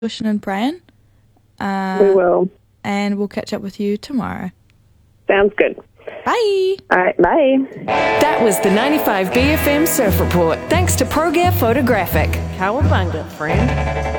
wishing and praying. We will. And we'll catch up with you tomorrow. Sounds good. Bye. All right, bye. That was the 95 BFM Surf Report. Thanks to ProGear Photographic. Cowabunga, friend.